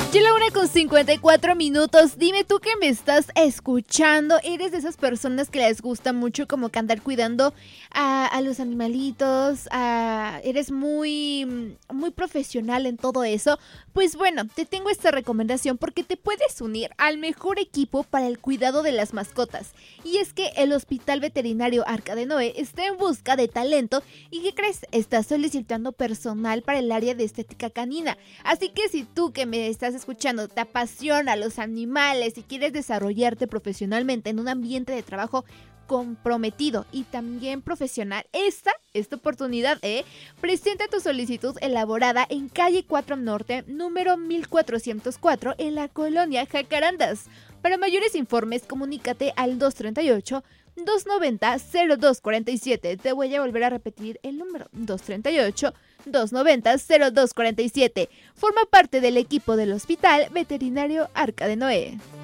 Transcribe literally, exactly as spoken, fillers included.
Ya la una con cincuenta y cuatro minutos. Dime tú que me estás escuchando, ¿eres de esas personas que les gusta mucho como que andar cuidando a, a los animalitos? A, ¿Eres muy, muy profesional en todo eso? Pues bueno, te tengo esta recomendación porque te puedes unir al mejor equipo para el cuidado de las mascotas. Y es que el Hospital Veterinario Arca de Noé está en busca de talento y ¿qué crees? Está solicitando personal para el área de estética canina. Así que si tú que me estás escuchando te apasiona los animales y quieres desarrollarte profesionalmente en un ambiente de trabajo comprometido y también profesional, esta, esta oportunidad, ¿eh? Presenta tu solicitud elaborada en calle cuatro Norte, número mil cuatrocientos cuatro, en la colonia Jacarandas. Para mayores informes, comunícate al dos treinta y ocho, dos noventa, cero dos cuarenta y siete. Te voy a volver a repetir el número, dos treinta y ocho, dos noventa, cero dos cuarenta y siete. Forma parte del equipo del Hospital Veterinario Arca de Noé.